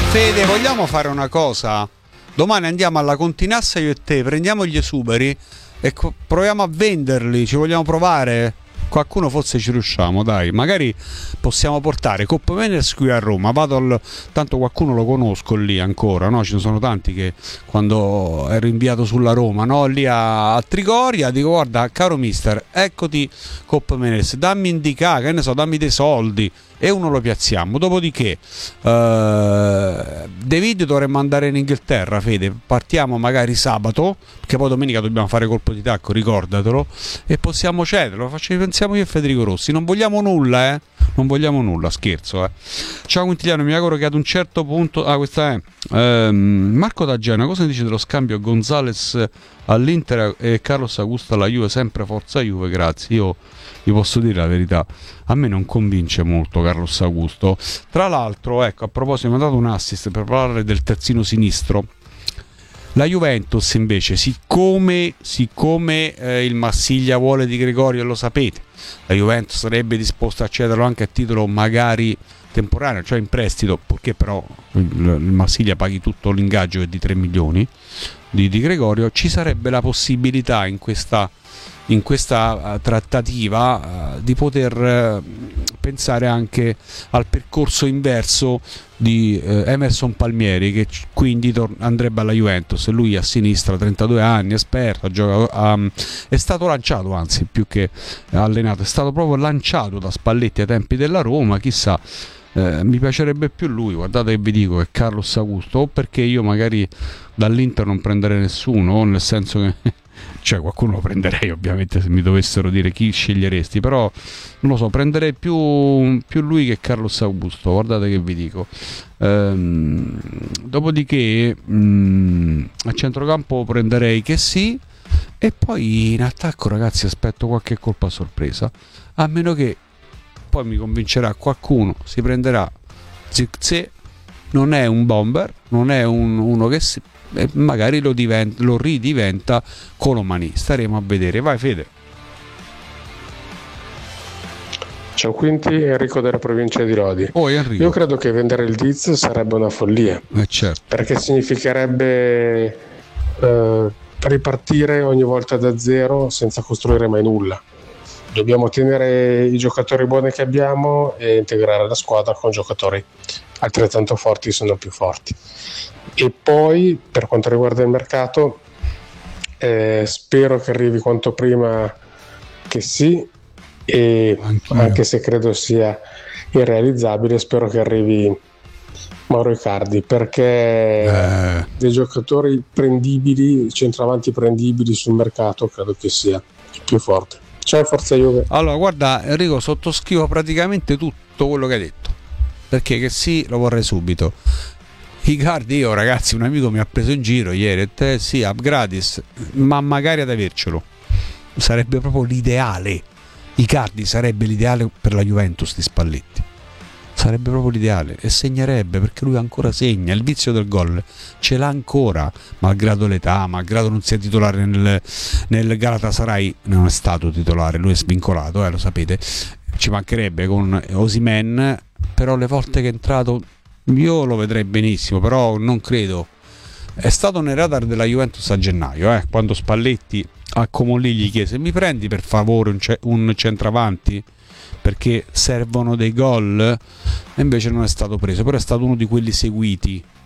Fede, vogliamo fare una cosa? Domani andiamo alla Continassa io e te, prendiamo gli esuberi e proviamo a venderli, ci vogliamo provare? Qualcuno forse ci riusciamo, dai, magari possiamo portare Coppa Meners qui a Roma. Tanto qualcuno lo conosco lì ancora, no? Ci sono tanti che quando ero inviato sulla Roma, no? Lì a Trigoria, dico guarda caro mister, eccoti Coppa Meners, dammi indicare, che ne so, dammi dei soldi e uno lo piazziamo. Dopodiché David dovremmo andare in Inghilterra, Fede, partiamo magari sabato, perché poi domenica dobbiamo fare colpo di tacco, ricordatelo, e possiamo cederlo, pensiamo io e Federico Rossi, non vogliamo nulla, non vogliamo nulla, scherzo. Ciao Quintiliano, mi auguro che ad un certo punto questa è Marco da Genoa, cosa ne dici dello scambio Gonzales all'Inter e Carlos Augusto alla Juve? Sempre forza Juve, grazie. Io vi posso dire la verità, a me non convince molto Carlos Augusto. Tra l'altro, ecco, a proposito, mi ha dato un assist per parlare del terzino sinistro. La Juventus invece, siccome il Marsiglia vuole Di Gregorio, lo sapete, la Juventus sarebbe disposta a cederlo anche a titolo magari temporaneo, cioè in prestito, purché però il Marsiglia paghi tutto l'ingaggio di 3 milioni di Gregorio. Ci sarebbe la possibilità in questa trattativa di poter pensare anche al percorso inverso di Emerson Palmieri, che quindi andrebbe alla Juventus. Lui a sinistra, 32 anni, esperto, è stato lanciato, anzi più che allenato, è stato proprio lanciato da Spalletti ai tempi della Roma. Chissà, mi piacerebbe più lui, guardate che vi dico, che Carlos Augusto, o perché io magari dall'Inter non prenderei nessuno, nel senso che cioè qualcuno lo prenderei ovviamente se mi dovessero dire chi sceglieresti, però non lo so, prenderei più lui che Carlos Augusto, guardate che vi dico. Dopodiché a centrocampo prenderei che sì, e poi in attacco ragazzi aspetto qualche colpa a sorpresa, a meno che poi mi convincerà qualcuno, si prenderà Zirkzee, non è un bomber, non è uno che magari lo ridiventa Colomani, staremo a vedere. Vai Fede. Ciao Quinti, Enrico della provincia di Lodi. Io credo che vendere il Diz sarebbe una follia, certo, perché significherebbe ripartire ogni volta da zero senza costruire mai nulla. Dobbiamo tenere i giocatori buoni che abbiamo e integrare la squadra con giocatori altrettanto forti, se non più forti. E poi per quanto riguarda il mercato, spero che arrivi quanto prima che sì, e anche se credo sia irrealizzabile, spero che arrivi Mauro Icardi, perché dei giocatori prendibili, centravanti prendibili sul mercato, credo che sia il più forte. Ciao, forza Juve. Allora guarda Enrico, sottoscrivo praticamente tutto quello che hai detto, perché che sì, lo vorrei subito. Icardi, io ragazzi, un amico mi ha preso in giro ieri, sì, up gratis, ma magari ad avercelo, sarebbe proprio l'ideale. Icardi sarebbe l'ideale per la Juventus di Spalletti, sarebbe proprio l'ideale, e segnerebbe, perché lui ancora segna, il vizio del gol ce l'ha ancora, malgrado l'età, malgrado non sia titolare nel Galatasaray, non è stato titolare, lui è svincolato, lo sapete, ci mancherebbe con Osimhen, però le volte che è entrato io lo vedrei benissimo, però non credo. È stato nel radar della Juventus a gennaio, quando Spalletti a Comolli gli chiese: mi prendi per favore un centravanti, perché servono dei gol, e invece non è stato preso, però è stato uno di quelli seguiti